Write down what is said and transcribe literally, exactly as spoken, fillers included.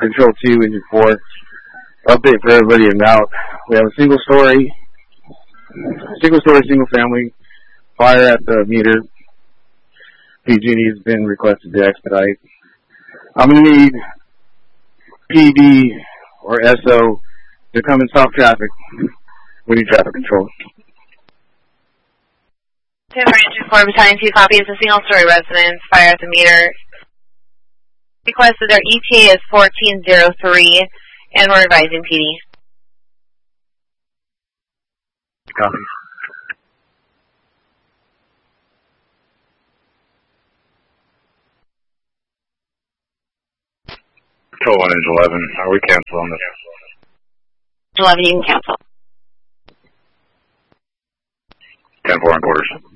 Control two, Engine four. Update for everybody in route. We have a single story, single story, single family, fire at the meter. P G and E has been requested to expedite. I'm going to need P D or S O to come and stop traffic. We need traffic control. Timber Engine four, Battalion two copies, a single story residence, fire at the meter. Requested their E T A is fourteen oh three, and we're advising P D. Copy. Control one is eleven. Are we canceling this? eleven, you can cancel. ten four on quarters.